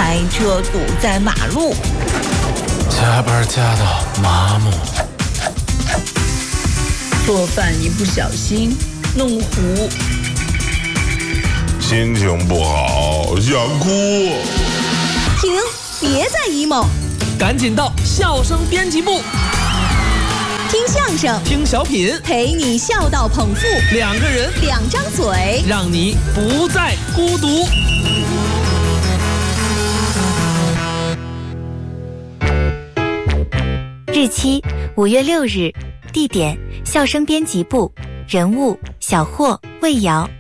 开车堵在马路， 加班加到麻木， 做饭一不小心弄糊， 心情不好想哭。 停，别再 emo， 赶紧到笑声编辑部， 听相声， 听小品， 陪你笑到捧腹， 两个人两张嘴， 让你不再孤独。 日期5月6日，地点笑声编辑部，人物小霍、魏瑶。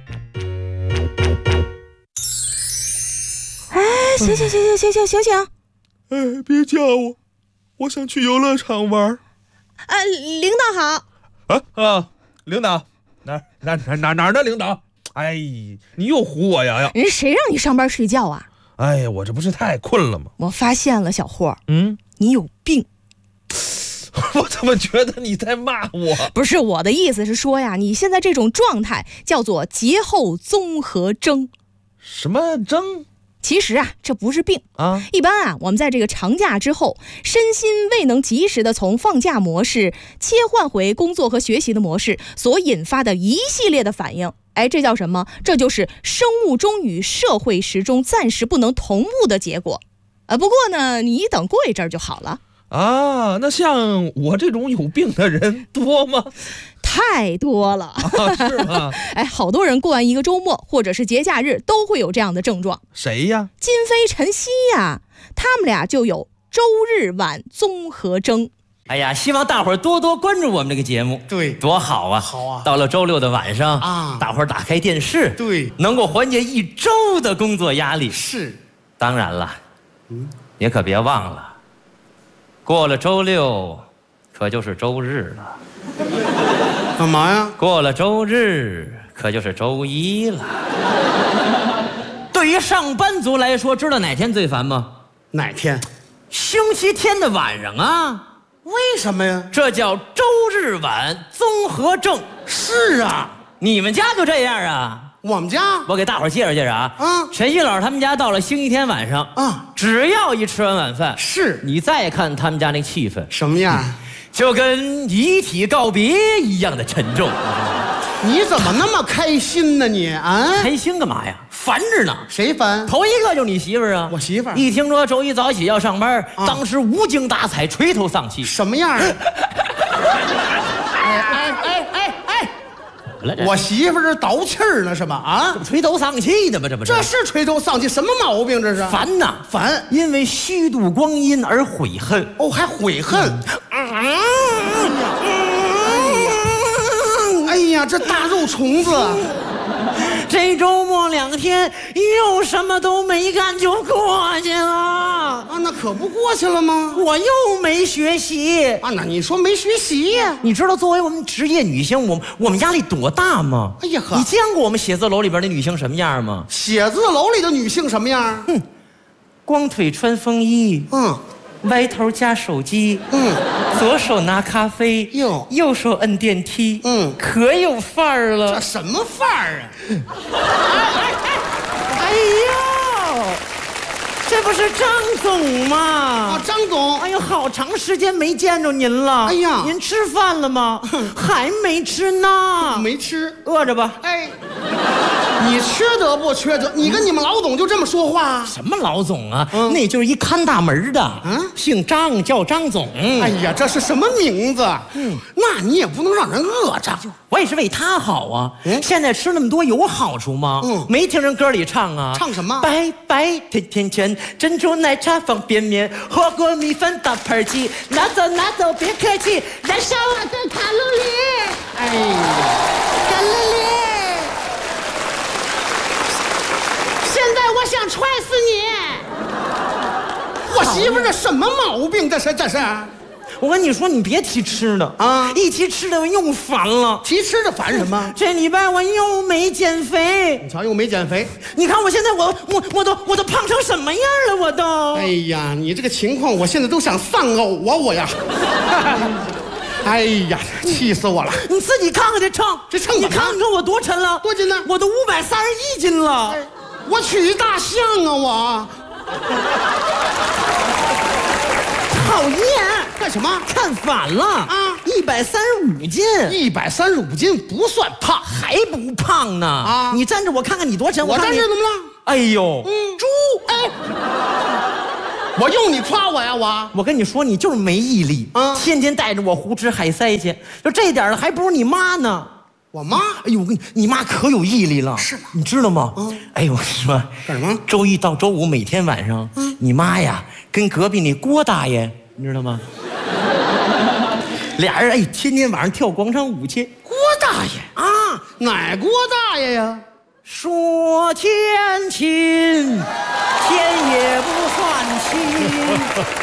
醒！ 别叫我，我想去游乐场玩。 领导好。 领导，哪儿的领导？哎，你又唬我呀！ 人谁让你上班睡觉啊？ 哎呀，我这不是太困了吗？ 我发现了，小霍，你有病。 我怎么觉得你在骂我？ 不是，我的意思是说呀，你现在这种状态叫做节后综合征。 什么征？ 其实啊，这不是病啊。 一般啊，我们在这个长假之后，身心未能及时的从放假模式切换回工作和学习的模式，所引发的一系列的反应。哎，这叫什么？这就是生物钟与社会时钟暂时不能同步的结果。不过呢，你等过一阵儿就好了。 啊，那像我这种有病的人多吗？ 太多了。 是吗？ 哎，好多人过完一个周末或者是节假日都会有这样的症状。 谁呀？ 金飞、陈曦呀，他们俩就有周日晚综合征。 哎呀，希望大伙儿多多关注我们这个节目， 对， 多好啊！ 好啊！ 到了周六的晚上啊， 大伙儿打开电视， 对， 能够缓解一周的工作压力。 是， 当然了，也可别忘了，过了周六，可就是周日了。 干嘛呀？ 过了周日，可就是周一了。对于上班族来说，知道哪天最烦吗？ 哪天？ 星期天的晚上啊。 为什么呀？ 这叫周日晚综合症。 是啊， 你们家就这样啊？ 我们家， 我给大伙儿介绍介绍啊。陈曦老师他们家到了星期天晚上啊， 只要一吃完晚饭， 是你再看他们家那气氛什么样， 就跟遗体告别一样的沉重。 你怎么那么开心呢你啊？ 开心干嘛呀？烦着呢。 谁烦？ 头一个就是你媳妇儿啊。 我媳妇儿一听说周一早起要上班，当时无精打采，垂头丧气。 什么样啊？我媳妇儿这倒气儿呢是吧？啊， 垂头丧气的吧？ 这是垂头丧气，什么毛病这是？ 烦呐， 烦， 因为虚度光阴而悔恨。 哦，还悔恨。哎呀，这大肉虫子！ 这周末2天又什么都没干就过去了啊！ 那可不过去了吗？ 我又没学习啊！那你说没学习呀？ 你知道作为我们职业女星，我们压力多大吗？ 哎呀呵！ 你见过我们写字楼里边的女性什么样吗？ 写字楼里的女性什么样？ 光腿穿风衣，歪头夹手机，左手拿咖啡，右手摁电梯，可有范儿了。 这什么范儿啊？ 哎呦，这不是张总吗？ 啊，张总！ 哎呦，好长时间没见着您了。 哎呀， 您吃饭了吗？还没吃呢。 没吃， 饿着吧？ 哎。你缺德不缺德？你跟你们老总就这么说话？ 什么老总啊？那就是一看大门的，姓张，叫张总。 哎呀，这是什么名字？那你也不能让人饿着。 我也是为他好啊。现在吃那么多有好处吗？没听人歌里唱啊？ 唱什么？ 白白甜甜圈，珍珠奶茶方便面，火锅米饭大盘鸡，拿走拿走别客气，燃烧我的卡路里。 哎呀， 卡路里。现在我想踹死你！ 我媳妇这什么毛病？这是。 我跟你说，你别提吃的啊！一提吃的我又烦了。 提吃的烦什么？ 这礼拜我又没减肥。 你瞧，又没减肥。 你看我现在我都胖成什么样了？我都。 哎呀，你这个情况，我现在都想丧偶啊！我呀。哎呀，气死我了！ 你自己看看这秤，你看看我多沉了， 多斤呢？ 我都531斤了。 我娶一大象啊！ 讨厌， 干什么？ 看反了啊！135斤 ，135斤不算胖， 还不胖呢啊！你站着我看看你多沉， 我站着怎么了？ 哎呦，猪！ 哎，我用你夸我呀？我跟你说，你就是没毅力啊！天天带着我胡吃海塞去，就这点了，还不如你妈呢。 我妈？ 哎呦，你妈可有毅力了， 是吗？ 你知道吗？哎呦，我跟你说， 干什么？ 周一到周五每天晚上，你妈呀跟隔壁那郭大爷，你知道吗？俩人天天晚上跳广场舞去。 郭大爷啊，哪郭大爷呀？ 说天亲，天也不算亲。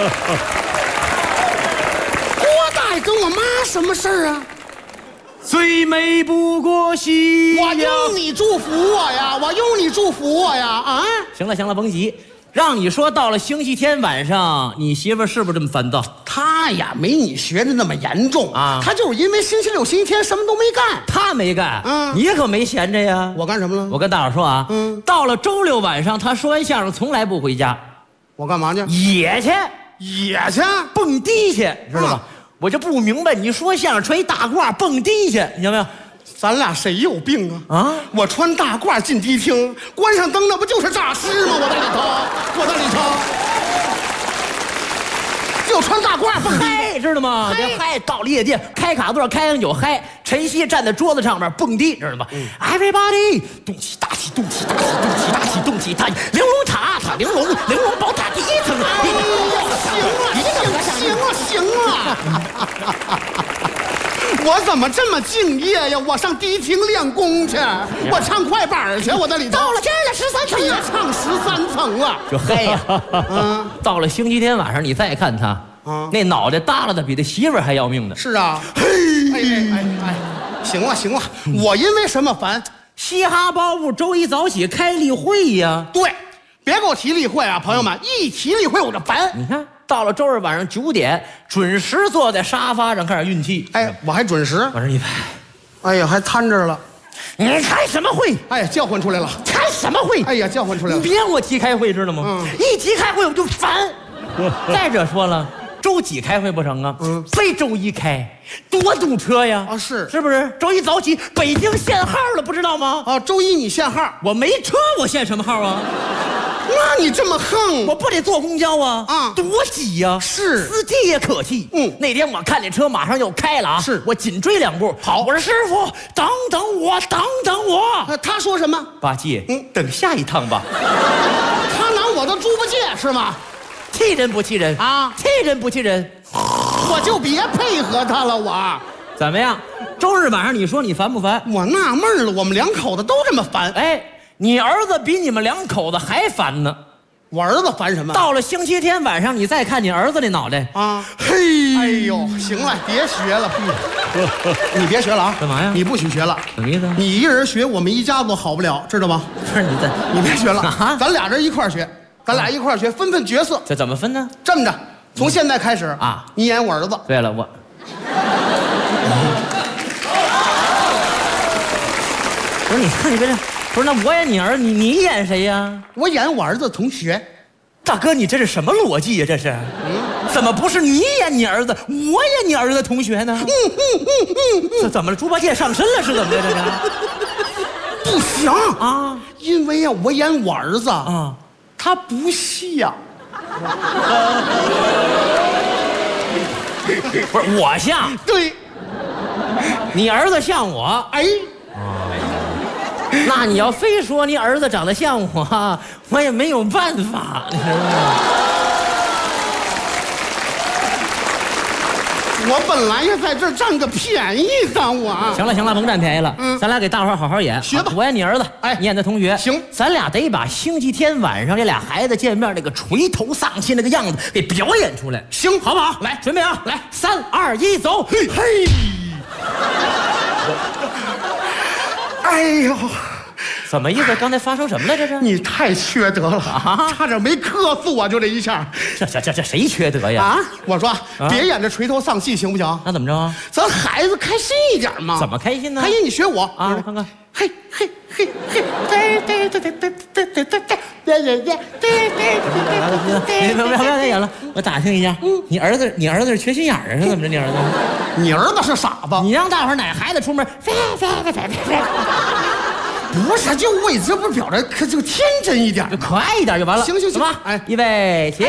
郭大爷跟我妈什么事儿啊？ 最美不过夕阳。 我用你祝福我呀！我用你祝福我呀！啊！ 行了，甭急。让你说到了星期天晚上，你媳妇儿是不是这么烦躁？ 她呀，没你学的那么严重啊。她就是因为星期六、星期天什么都没干。 她没干，你可没闲着呀。 我干什么了？ 我跟大伙说啊，到了周六晚上，她说完相声从来不回家。 我干嘛去？ 野去，蹦迪去，知道吧？我就不明白，你说相声穿一大褂蹦迪去，你知道没有？ 咱俩谁有病啊？啊！我穿大褂进迪厅，关上灯，那不就是诈尸吗？我在里头，就穿大褂蹦嗨，知道吗？这嗨到了夜店，开卡座，开上酒嗨。晨曦站在桌子上面蹦迪，知道吗？Everybody， 动起大起，动起大起，动起大起，动起大起，玲珑塔，玲珑宝塔第一层。 行啊！我怎么这么敬业呀？我上迪厅练功去，我唱快板去，我在里头。 到了今儿的13层， 别唱13层了， 就嗨呀！到了星期天晚上，你再看他，那脑袋耷拉的比他媳妇儿还要命呢。 是啊，行了，我因为什么烦？ 嘻哈包袱周一早起开例会呀。 对，别给我提例会啊，朋友们，一提例会我就烦。 你看。到了周日晚上9点，准时坐在沙发上开始运气。 我还准时， 往这一拍， 哎呀，还瘫着了。 你开什么会？ 叫唤出来了。 开什么会？ 叫唤出来了。 你别让我提开会，知道吗？一提开会我就烦。再者说了，周几开会不成啊？非周一开，多堵车呀！ 是不是？周一早起，北京限号了，不知道吗？ 周一你限号， 我没车，我限什么号啊？ 那你这么横， 我不得坐公交啊！多挤呀！ 是， 司机也可气。那天我看见车马上要开了啊！ 是我紧追2步。好，我说师傅，等等我。 他说什么？ 八戒，等下一趟吧。 他拿我的猪八戒是吗？ 气人不气人啊？气人不气人？ 我就别配合他了，我。 怎么样？周日晚上你说你烦不烦？ 我纳闷了，我们2口子都这么烦。 你儿子比你们2口子还烦呢。 我儿子烦什么？ 到了星期天晚上，你再看你儿子那脑袋啊，哎呦，行了，别学了，你别学了啊！ 干嘛呀？ 你不许学了， 什么意思？ 你一个人学，我们一家子都好不了，知道吗？ 不是你别学了啊！咱俩人一块学，分角色。 这怎么分呢？ 这么着，从现在开始啊，你演我儿子。 对了，我。不是你看你别这。不是，那我演你儿子，你演谁呀？ 我演我儿子同学。 大哥，你这是什么逻辑呀？这是，怎么不是你演你儿子，我演你儿子的同学呢？这怎么了？猪八戒上身了是怎么的？这是不行啊，因为我演我儿子啊，他不像。 不是我像， 对， 你儿子像我，那你要非说你儿子长得像我，我也没有办法，你知道吗？ 我本来也在这儿占个便宜的，我。 行了，甭占便宜了，咱俩给大伙好好演， 学吧。 我演你儿子，你演他同学。 行， 咱俩得把星期天晚上这俩孩子见面那个垂头丧气那个样子给表演出来。 行， 好不好？来，准备啊，来，3、2、1，走！嘿。 哎呦， 怎么意思？刚才发生什么了？这是你太缺德了啊！差点没磕死我，就这一下。 这谁缺德呀？ 啊！我说别演这垂头丧气，行不行？ 那怎么着？ 咱孩子开心一点嘛。 怎么开心呢？ 开心，你学我啊！看看， 嘿嘿不要再演了，我打听一下，你儿子是缺心眼儿是怎么着？ 你儿子是傻子， 你让大伙儿哪孩子出门， 不是就为这不表达可就天真一点， 就可爱一点就完了。 行吧， 哎， 预备起，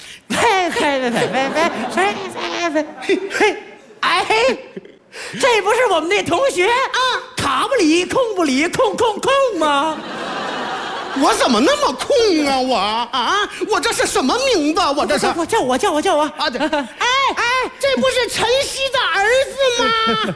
哎，这不是我们那同学啊，卡不里空不里空吗？ 我怎么那么空啊？我这是什么名字？我这是叫我啊！对，哎，这不是晨曦的儿子吗？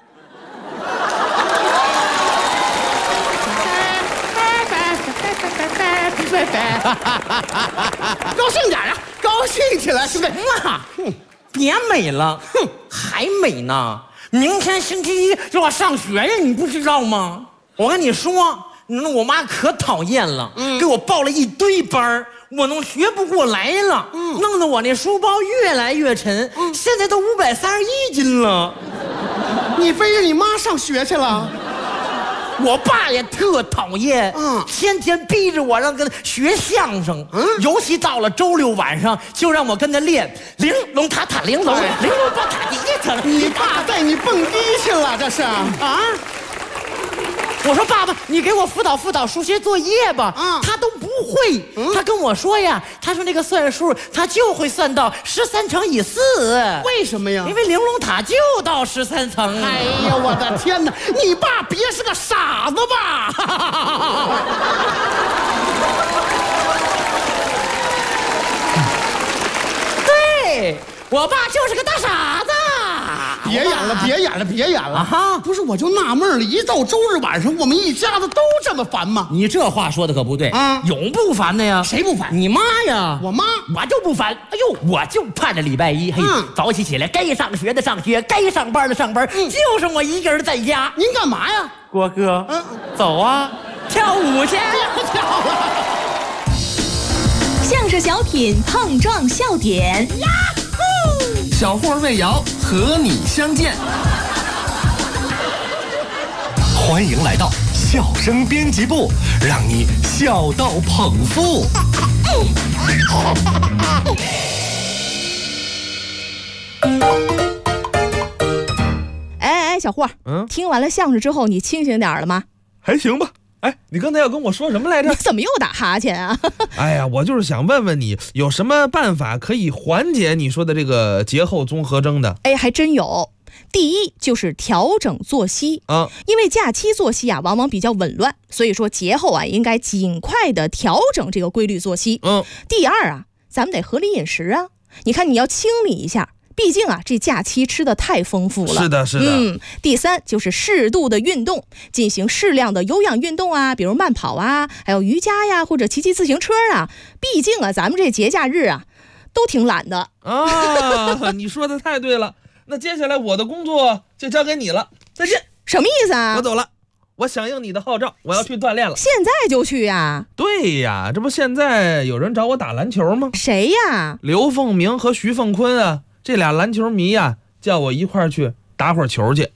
高兴点啊，高兴起来，兄弟！ 别美了，还美呢！明天星期一就要上学呀，你不知道吗？我跟你说，我妈可讨厌了，给我报了一堆班，我弄学不过来了，弄得我那书包越来越沉，现在都531斤了。 你背着你妈上学去了？ 我爸也特讨厌，天天逼着我让跟他学相声，尤其到了周六晚上，就让我跟他练玲珑塔塔玲珑，玲珑宝塔第一层。 你爸带你蹦迪去了，这是啊？ 我说爸爸，你给我辅导数学作业吧。他都不会。他跟我说呀，他说那个算数，他就会算到13乘以4。 为什么呀？ 因为玲珑塔就到13层。 哎呀，我的天哪！你爸别是个傻子吧？ 对，我爸就是个大傻子。 别演了！哈，不是，我就纳闷了，一到周日晚上，我们一家子都这么烦吗？ 你这话说的可不对啊！有不烦的呀？ 谁不烦？ 你妈呀！ 我妈， 我就不烦。哎呦，我就盼着礼拜一，早起来，该上学的上学，该上班的上班，就剩我一个人在家。 您干嘛呀？ 郭哥，走啊，跳舞去！ 跳了。 相声小品碰撞笑点。 小霍魏瑶和你相见， 欢迎来到笑声编辑部，让你笑到捧腹。 哎，小霍，听完了相声之后，你清醒点了吗？ 还行吧。哎，你刚才要跟我说什么来着？ 你怎么又打哈欠啊？ 哎呀，我就是想问问你，有什么办法可以缓解你说的这个节后综合征的？ 哎，还真有。第一就是调整作息啊，因为假期作息啊往往比较紊乱，所以说节后啊应该尽快的调整这个规律作息。第二啊，咱们得合理饮食啊，你看你要清理一下。毕竟啊，这假期吃的太丰富了。 是的。 第三就是适度的运动，进行适量的有氧运动啊，比如慢跑啊，还有瑜伽呀，或者骑自行车啊。毕竟啊，咱们这节假日啊，都挺懒的啊。你说的太对了。那接下来我的工作就交给你了，再见。 什么意思啊？ 我走了。我响应你的号召，我要去锻炼了。 现在就去呀？ 对呀，这不现在有人找我打篮球吗？ 谁呀？ 刘凤鸣和徐凤坤啊。这俩篮球迷呀，叫我一块儿去打会儿球去。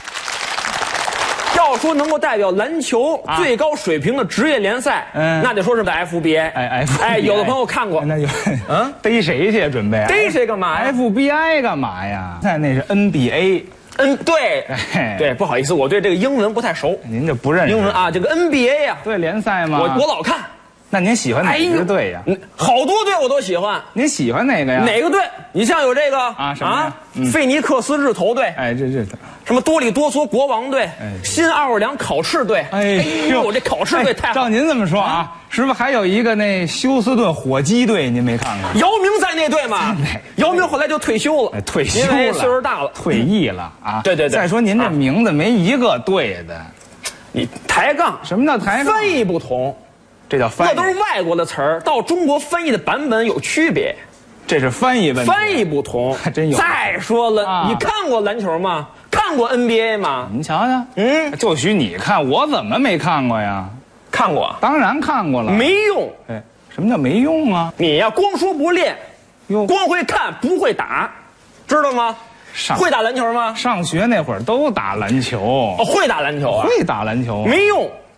要说能够代表篮球最高水平的职业联赛，那得说是 FBA。有的朋友看过， 那就逮谁去准备？ 逮谁干嘛呀 ？FBI 干嘛呀？那是 NBA。 对，不好意思，我对这个英文不太熟。 您这不认识英文啊？这个 NBA 呀， 对联赛吗？ 我老看。 那您喜欢哪支队呀？ 好多队我都喜欢。 您喜欢哪个呀？ 哪个队？你像有这个什么费尼克斯日头队， 这什么多利多索国王队，新奥尔良考试队。哎呦，这考试队太好。 照您这么说啊，是不是还有一个那休斯顿火鸡队？您没看过？ 姚明在那队嘛？姚明后来就退休了，因为岁数大了， 退役了啊。 对。 再说您这名字没一个对的， 你抬杠？ 什么叫抬杠？ 翻译不同。 这叫翻译， 那都是外国的词儿，到中国翻译的版本有区别， 这是翻译问题， 翻译不同， 还真有。 再说了，你看过篮球吗？看过 NBA 吗？ 您瞧瞧，就许你看，我怎么没看过呀？ 看过， 当然看过了， 没用。 什么叫没用啊？ 你呀，光说不练，光会看不会打，知道吗？会打篮球吗？ 上学那会儿都打篮球。 会打篮球啊？ 会打篮球， 没用。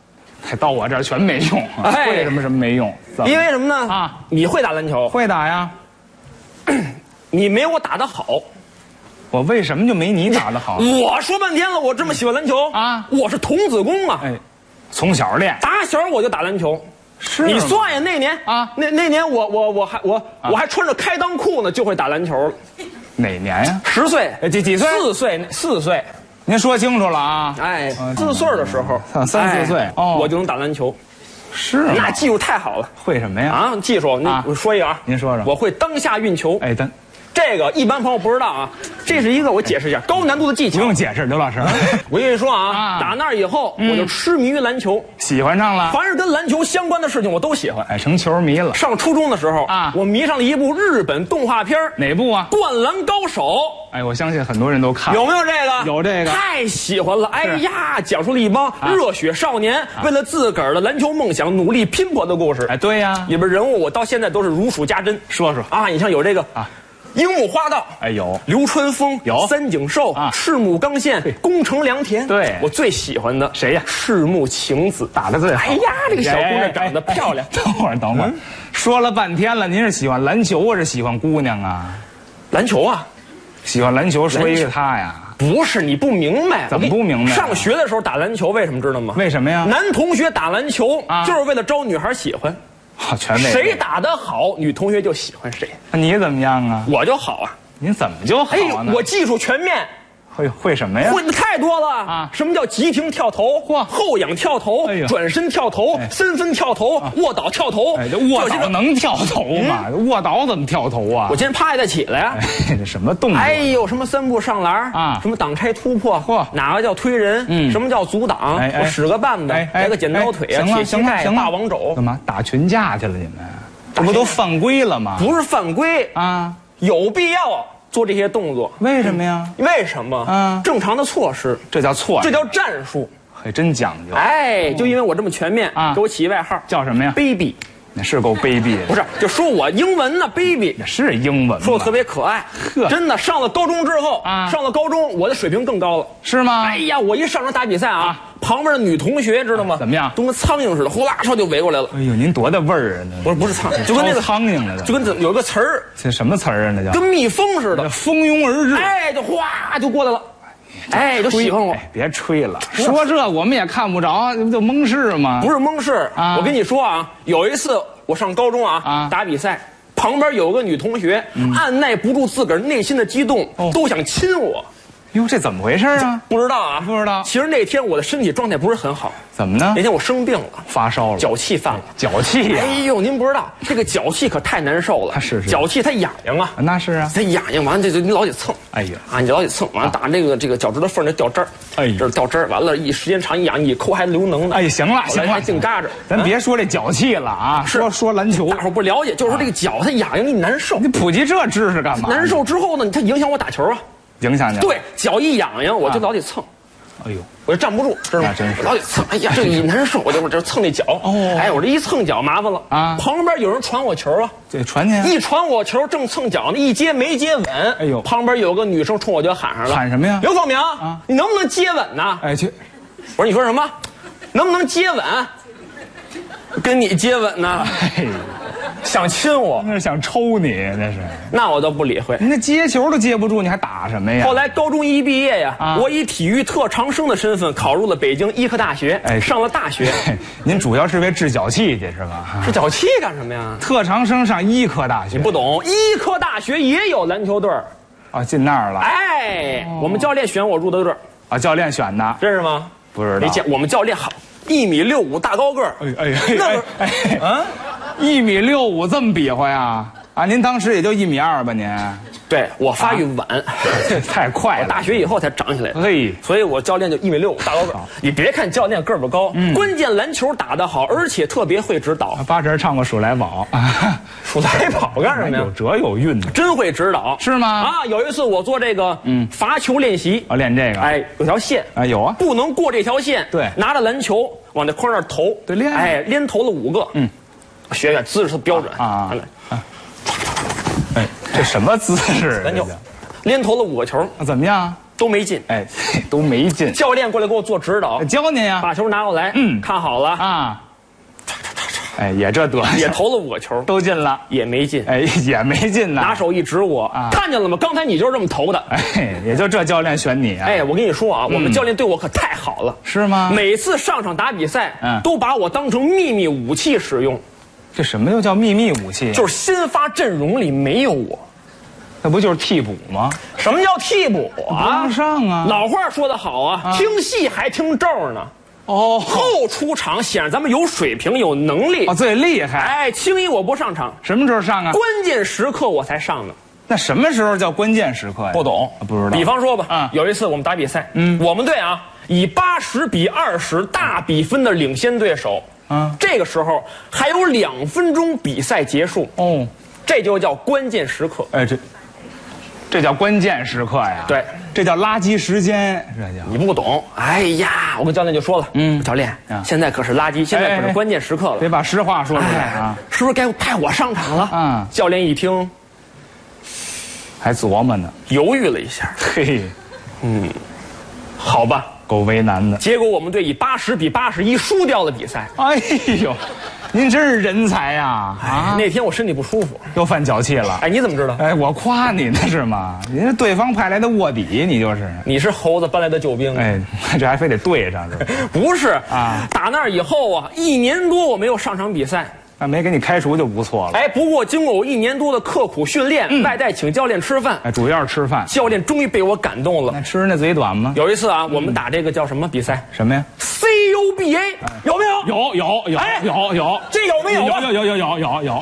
还到我这儿全没用啊！会什么没用？ 因为什么呢？ 啊， 你会打篮球？ 会打呀。 你没我打得好。 我为什么就没你打得好？ 我说半天了，我这么喜欢篮球啊！我是童子功啊！ 哎，从小练， 打小我就打篮球。 是你算呀，那年啊，那年我还穿着开裆裤呢，就会打篮球了。 哪年呀 ？10岁？ 几岁 ？4岁。 您说清楚了啊！ 哎，4岁的时候 ，3、4岁哦， 我就能打篮球。 是吗？ 那技术太好了。 会什么呀？ 啊，技术，我说一个啊， 您说说。 我会当下运球。 哎， 这个一般朋友不知道啊，这是一个我解释一下高难度的技巧。 不用解释，刘老师。 我跟你说啊，打那儿以后我就痴迷于篮球， 喜欢上了。 凡是跟篮球相关的事情我都喜欢， 哎，成球迷了。 上初中的时候啊，我迷上了一部日本动画片。 哪部啊？ 灌篮高手。 哎，我相信很多人都看。 有没有这个？ 有这个。 太喜欢了！哎呀，讲述了一帮热血少年为了自个儿的篮球梦想努力拼搏的故事。 哎，对呀， 里边人物我到现在都是如数家珍。 说说啊，你像有这个啊。樱木花道， 哎有流川枫， 有三井寿啊，赤木刚宪，宫城良田。对，我最喜欢的谁呀？ 赤木晴子打得最好。 哎呀，这个小姑娘长得漂亮。 等会儿，说了半天了，您是喜欢篮球还是喜欢姑娘啊？ 篮球啊， 喜欢篮球，说一个他呀。 不是你不明白， 怎么不明白？ 上学的时候打篮球，为什么知道吗？ 为什么呀？ 男同学打篮球就是为了招女孩喜欢。 全没。 谁打得好，女同学就喜欢谁。 那你怎么样啊？ 我就好啊。 您怎么就好呢？ 我技术全面。 会什么呀？ 会的太多了啊！什么叫急停跳投？后仰跳投，转身跳投，三分跳投，卧倒跳投。 这卧倒能跳投吗？卧倒怎么跳投啊？ 我今天趴下再起来呀！ 这什么动作？ 哎呦，什么3步上篮啊？什么挡拆突破？哪个叫推人？什么叫阻挡？我使个绊子，来个剪刀腿啊，铁膝盖，霸王肘。 干嘛打群架去了？你们这不都犯规了吗？ 不是犯规啊，有必要做这些动作。 为什么呀？ 为什么？啊，正常的措施， 这叫措施， 这叫战术， 还真讲究。 哎，就因为我这么全面啊，给我起一外号， 叫什么呀 ？Baby。 那是够卑鄙的。 不是，就说我英文呢 ，baby 也是英文， 说我特别可爱。呵，真的，上了高中之后啊，上了高中，我的水平更高了， 是吗？ 哎呀，我一上场打比赛啊，旁边的女同学知道吗？ 怎么样？ 都跟苍蝇似的，呼啦唰就围过来了。 哎呦，您多大味儿啊？ 不是苍蝇，就跟那个苍蝇了， 就跟有一个词儿， 这什么词儿啊？那叫跟蜜蜂似的， 蜂拥而至。 哎，就哗就过来了。哎，就喜欢我。 别吹了，说这我们也看不着，这不就蒙事吗？ 不是蒙事啊！我跟你说啊，有一次我上高中啊，打比赛，旁边有个女同学，按耐不住自个儿内心的激动，都想亲我。 哟，这怎么回事啊？ 不知道啊， 不知道。 其实那天我的身体状态不是很好。 怎么呢？ 那天我生病了， 发烧了， 脚气犯了。 脚气呀！ 哎呦，您不知道，这个脚气可太难受了。 是脚气它痒痒啊。 那是啊。 它痒痒完，你老得蹭。 哎呀， 啊，你老得蹭，完打这个脚趾头缝那掉汁儿。 哎， 这掉汁儿，完了，时间长一痒，一抠还流脓呢。 哎，行了， 还净嘎着。 咱别说这脚气了啊，说篮球， 大伙不了解，就是说这个脚它痒痒，你难受。 你普及这知识干嘛？ 难受之后呢，它影响我打球啊。 影响你？ 对，脚一痒痒，我就老得蹭。 哎呦， 我就站不住，知道吗？ 真是老得蹭。哎呀，这一难受，我这蹭那脚。哦，哎，我这一蹭脚麻烦了啊！旁边有人传我球啊， 对，传去。 一传我球，正蹭脚呢，一接没接稳。 哎呦， 旁边有个女生冲我就喊上了， 喊什么呀？ 刘凤鸣啊，你能不能接稳呢？ 哎，去。 我说你说什么？能不能接稳？跟你接吻呢？ 哎， 想亲我， 那是想抽你，那是。 那我都不理会。 你那接球都接不住，你还打什么呀？ 后来高中一毕业呀，我以体育特长生的身份考入了北京医科大学，上了大学。 您主要是为治脚气去是吧？ 治脚气干什么呀？ 特长生上医科大学， 你不懂，医科大学也有篮球队啊，进那儿了。 哎，我们教练选我入的队啊，教练选的， 认识吗？ 不知道。 没见，我们教练好，1.65米大高个儿。 那个1.65米这么比划呀？啊，您当时也就1.2米吧？您？ 对，我发育晚， 太快了。 我大学以后才长起来。 嘿， 所以我教练就1.65米大高个儿。你别看教练个儿不高，关键篮球打得好，而且特别会指导。 八成唱过《数来宝》， 数来宝干什么呀？ 有辙有韵的， 真会指导， 是吗？ 啊，有一次我做这个罚球练习， 练这个， 哎，有条线啊，有啊， 不能过这条线。 对， 拿着篮球往那筐上投， 对，练， 哎，连投了5个，学学姿势标准啊。哎，这什么姿势？ 篮球，连投了5个球， 怎么样？ 都没进。 哎，都没进。 教练过来给我做指导， 教您呀， 把球拿过来，看好了啊。 哎，也这德行， 也投了5个球， 都进了， 也没进。 哎，也没进呢。 拿手一指我，看见了吗？刚才你就是这么投的。 哎，也就这教练选你啊。 哎，我跟你说啊，我们教练对我可太好了。 是吗？ 每次上场打比赛，都把我当成秘密武器使用。 这什么又叫秘密武器？ 就是先发阵容里没有我。 那不就是替补吗？ 什么叫替补啊？ 不让上啊！ 老话说得好啊，听戏还听咒呢。哦，后出场显然咱们有水平有能力最厉害。 哎，轻易我不上场， 什么时候上啊？ 关键时刻我才上呢。 那什么时候叫关键时刻呀？ 不懂， 不知道。 比方说吧，有一次我们打比赛，我们队啊以80比20大比分的领先对手，这个时候还有2分钟比赛结束，这就叫关键时刻。 哎，这叫关键时刻呀？ 对， 这叫垃圾时间，这叫你不懂。哎呀，我跟教练就说了，教练，现在可是垃圾，现在可是关键时刻了， 得把实话说出来啊！ 是不是该派我上场了？教练一听， 还琢磨呢， 犹豫了一下， 嘿， 好吧， 够为难的。 结果我们队以80比81输掉了比赛。 哎呦！您真是人才呀！啊， 那天我身体不舒服， 又犯脚气了。 哎，你怎么知道？ 哎，我夸你呢是吗？您是对方派来的卧底，你就是。 你是猴子搬来的救兵。 哎，这还非得对上是吧？ 不是啊，打那儿以后啊，1年多我没有上场比赛。 没给你开除就不错了。 哎，不过经过我1年多的刻苦训练，外带请教练吃饭， 哎，主要是吃饭。 教练终于被我感动了。 那吃人那嘴短吗？ 有一次啊，我们打这个叫什么比赛？ 什么呀 ？CUBA 有没有？ 有， 这有没有？ 有。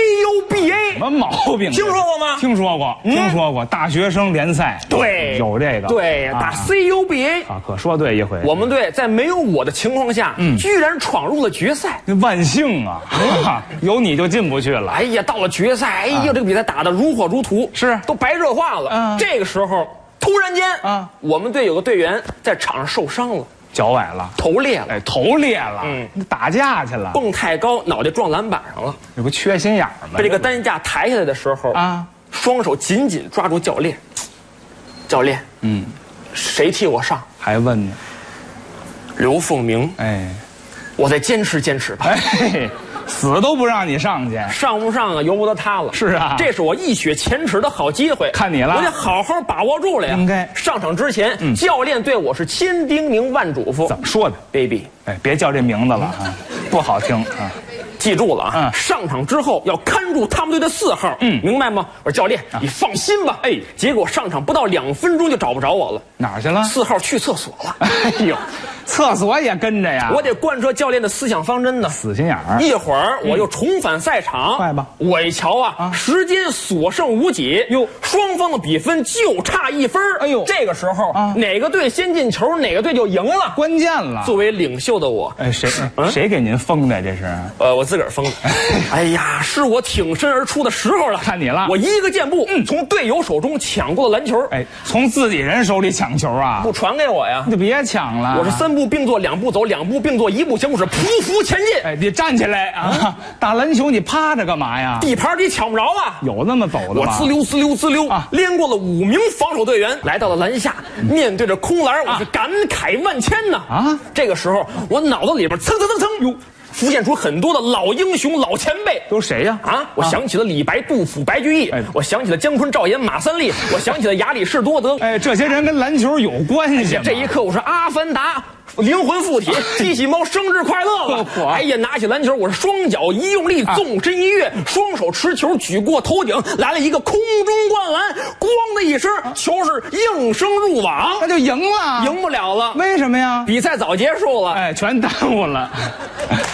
CUBA 什么毛病？ 听说过吗？ 听说过。大学生联赛对， 有这个。 对，打 CUBA 啊，可说对一回。 我们队在没有我的情况下，居然闯入了决赛， 万幸啊！有你就进不去了。 哎呀，到了决赛，哎呀，这个比赛打得如火如荼， 是都白热化了。这个时候，突然间我们队有个队员在场上受伤了， 脚崴了， 头裂了。 哎，头裂了，打架去了， 蹦太高，脑袋撞篮板上了， 这不缺心眼吗？ 被这个担架抬下来的时候双手紧紧抓住教练。教练，谁替我上？ 还问呢？ 刘凤鸣。 哎， 我再坚持吧。 哎。死都不让你上去， 上不上啊，由不得他了。 是啊， 这是我一雪前耻的好机会， 看你了， 我得好好把握住了呀。 应该上场之前，教练对我是千叮咛万嘱咐。 怎么说的 ？Baby， 哎，别叫这名字了啊，不好听啊。 记住了啊！上场之后要看住他们队的4号，明白吗？我说教练，你放心吧。哎，结果上场不到2分钟就找不着我了， 哪儿去了 ？4号去厕所了。 哎呦，厕所也跟着呀！ 我得贯彻教练的思想方针呢。 死心眼儿。 一会儿我又重返赛场， 快吧！ 我一瞧啊，时间所剩无几，双方的比分就差1分。哎呦，这个时候哪个队先进球，哪个队就赢了， 关键了。 作为领袖的我， 哎，谁给您封的？这是？ 我自个儿封的。哎呀，是我挺身而出的时候了， 看你了！ 我一个箭步，从队友手中抢过了篮球。 哎，从自己人手里抢球啊？ 不传给我呀？ 你就别抢了。 我是3步并作2步走，2步并作1步行，我是匍匐前进。 哎，你站起来啊！打篮球你趴着干嘛呀？ 地盘你抢不着啊！ 有那么走的吗？ 我滋溜啊，连过了5名防守队员，来到了篮下，面对着空篮，我是感慨万千呐！啊，这个时候我脑子里边蹭哟。浮现出很多的老英雄、老前辈， 都谁呀？ 我想起了李白、杜甫、白居易，我想起了姜昆、赵岩、马三立，我想起了亚里士多德。 哎，这些人跟篮球有关系吗？ 这一刻，我是阿凡达。灵魂附体，机器猫生日快乐了！哎呀，拿起篮球，我是双脚一用力，纵身一跃，双手持球举过头顶，来了一个空中灌篮，咣的一声，球是应声入网， 那就赢了， 赢不了了。 为什么呀？ 比赛早结束了， 哎，全耽误了。